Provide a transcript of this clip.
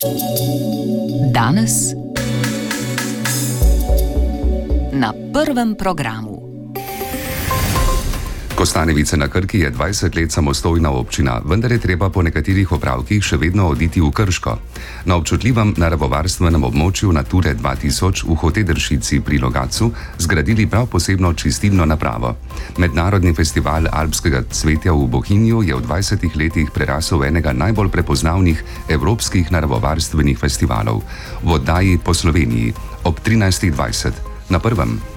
Danes na prvem programu. Kostanjevice na Krki je 20 let samostojna občina, vendar je treba po nekaterih opravkih še vedno oditi v Krško. Na občutljivem naravovarstvenem območju Nature 2000 v Hotedršici pri Logatcu zgradili prav posebno čistilno napravo. Mednarodni festival alpskega cvetja v Bohinju je v 20 letih prerasel enega najbolj prepoznavnih evropskih naravovarstvenih festivalov. V oddaji Po Sloveniji ob 13.20 na prvem.